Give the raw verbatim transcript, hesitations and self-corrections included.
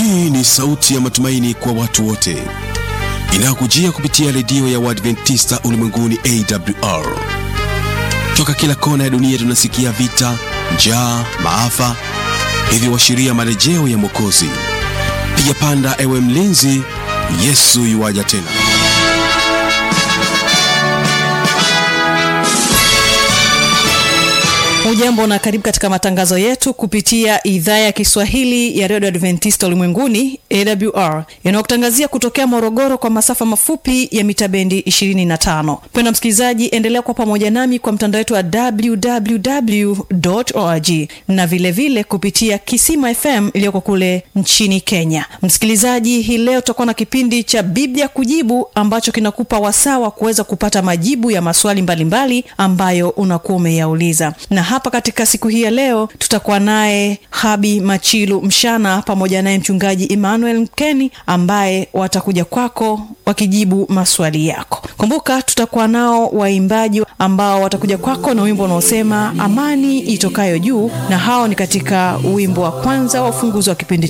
Hii ni sauti ya matumaini kwa watu wote, inakujia kupitia redio ya Waadventista Ulimwenguni A W R. Toka kila kona ya dunia tunasikia vita, njaa, maafa, hivyo washiria marejeo ya Mwokozi. Piga panda ewe mlinzi, Yesu yuaja tena. Ujambo na karibu katika matangazo yetu kupitia idhaa ya Kiswahili ya Radio Adventista Ulimwenguni A W R, inayokutangazia kutokea Morogoro kwa masafa mafupi ya mita bendi ishirini na tano. Mpendwa msikilizaji, endelea kwa pamoja nami kwa mtandao wetu wa w w w dot org na vile vile kupitia Kisima F M iliyoko kule nchini Kenya. Msikilizaji, hii leo tutakuwa na kipindi cha Biblia Kujibu ambacho kinakupa wasaa kuweza kupata majibu ya maswali mbalimbali ambayo unakuwa umeyauliza. Na hapa katika siku hii ya leo tutakuwa naye Habi Machilu Mshana pamoja naye mchungaji Emmanuel Mkeni ambaye watakuja kwako wakijibu maswali yako. Kumbuka tutakuwa nao waimbaji ambao watakuja kwako na wimbo unaosema Amani Itokayo Juu, na hao ni katika wimbo wa kwanza wa ufunguzi wa kipindi